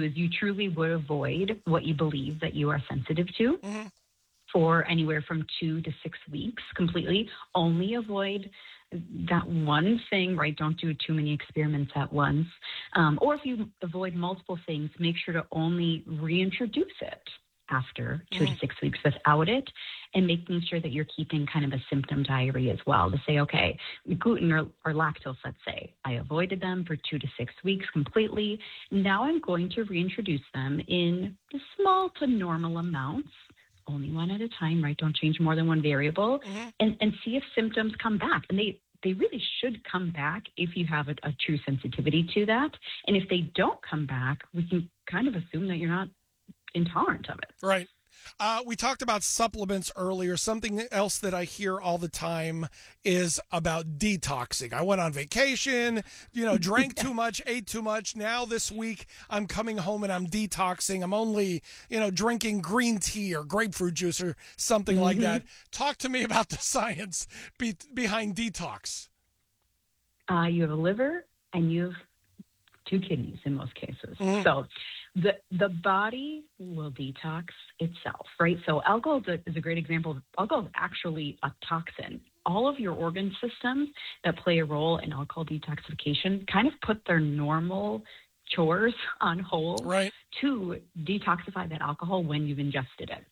do is you truly would avoid what you believe that you are sensitive to Hmm. for anywhere from 2 to 6 weeks completely. Only avoid that one thing, right? Don't do too many experiments at once. Or if you avoid multiple things, make sure to only reintroduce it after 2 to 6 weeks without it, and making sure that you're keeping kind of a symptom diary as well to say, okay, gluten or lactose, let's say, I avoided them for 2 to 6 weeks completely. Now I'm going to reintroduce them in small to normal amounts, only one at a time, right? Don't change more than one variable, Hmm. and see if symptoms come back. And they really should come back if you have a true sensitivity to that. And if they don't come back, we can kind of assume that you're not intolerant of it. Right. We talked about supplements earlier. Something else that I hear all the time is about detoxing. I went on vacation, drank too much, ate too much. Now this week I'm coming home and I'm detoxing. I'm only, drinking green tea or grapefruit juice or something like that. Talk to me about the science behind detox. You have a liver and you have 2 kidneys in most cases. Mhm. So the body will detox itself, right? So alcohol is a great example. Alcohol is actually a toxin. All of your organ systems that play a role in alcohol detoxification kind of put their normal chores on hold Right. to detoxify that alcohol when you've ingested it.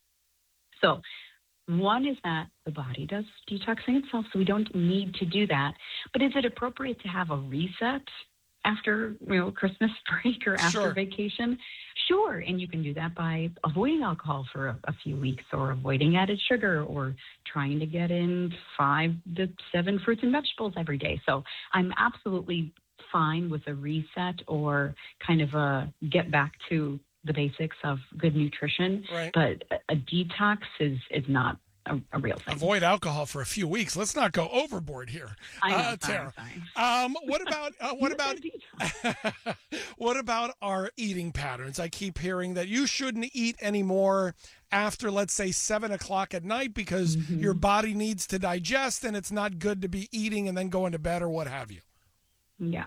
So one is that the body does detoxing itself, so we don't need to do that. But is it appropriate to have a reset after Christmas break or after Sure. vacation? Sure, and you can do that by avoiding alcohol for a few weeks, or avoiding added sugar, or trying to get in 5 to 7 fruits and vegetables every day. So I'm absolutely fine with a reset, or kind of a get back to the basics of good nutrition. Right. But a detox is not a real thing. Avoid alcohol for a few weeks. Let's not go overboard here, I know, Tara. sorry. What about You said detox. what about our eating patterns? I keep hearing that you shouldn't eat anymore after, let's say, 7 o'clock at night because your body needs to digest, and it's not good to be eating and then going to bed or what have you. Yeah.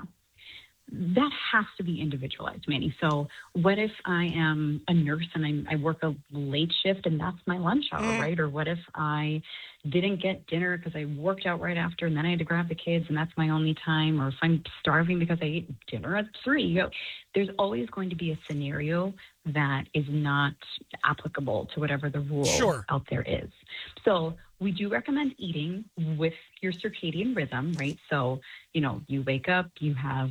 That has to be individualized, Manny. So what if I am a nurse and I work a late shift and that's my lunch hour, right? Or what if I didn't get dinner because I worked out right after and then I had to grab the kids and that's my only time? Or if I'm starving because I ate dinner at 3, there's always going to be a scenario that is not applicable to whatever the rule Sure. out there is. So we do recommend eating with your circadian rhythm, right? So, you wake up, you have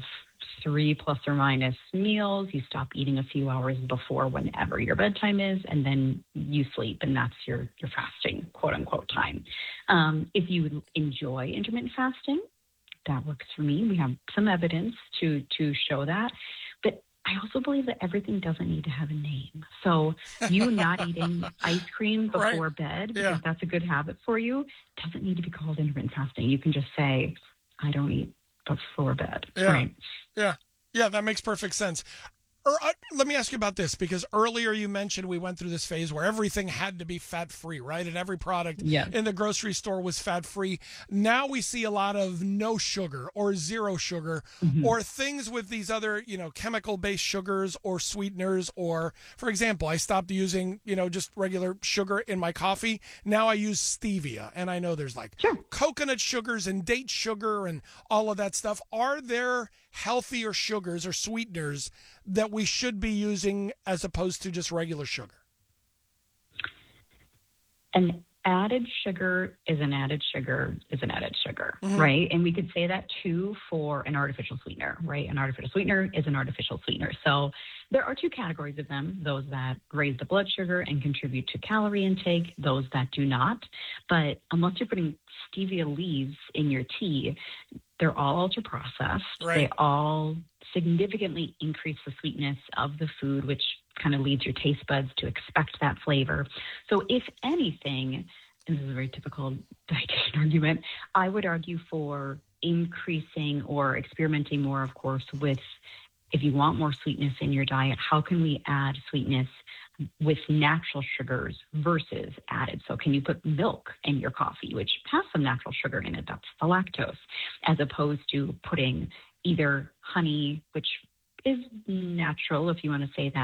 3 plus or minus meals, you stop eating a few hours before whenever your bedtime is, and then you sleep, and that's your fasting, quote unquote, time. If you enjoy intermittent fasting, that works for me. We have some evidence to show that. But I also believe that everything doesn't need to have a name. So you not eating ice cream before bed, because that's a good habit for you, doesn't need to be called intermittent fasting. You can just say, I don't eat before bed. Yeah. Right. Yeah, that makes perfect sense. Let me ask you about this, because earlier you mentioned we went through this phase where everything had to be fat-free, right? And every product in the grocery store was fat-free. Now we see a lot of no sugar or zero sugar or things with these other, chemical-based sugars or sweeteners. Or, for example, I stopped using, just regular sugar in my coffee. Now I use stevia. And I know there's coconut sugars and date sugar and all of that stuff. Are there healthier sugars or sweeteners that we should be using as opposed to just regular sugar? An added sugar is an added sugar is an added sugar, right? And we could say that too for an artificial sweetener, right? An artificial sweetener is an artificial sweetener. So there are 2 categories of them: those that raise the blood sugar and contribute to calorie intake, those that do not. But unless you're putting stevia leaves in your tea, they're all ultra processed. Right. They all significantly increase the sweetness of the food, which kind of leads your taste buds to expect that flavor. So if anything, and this is a very typical dietitian argument, I would argue for increasing or experimenting more, of course, with, if you want more sweetness in your diet, how can we add sweetness with natural sugars versus added? So can you put milk in your coffee, which has some natural sugar in it, that's the lactose, as opposed to putting either honey, which is natural, if you want to say that,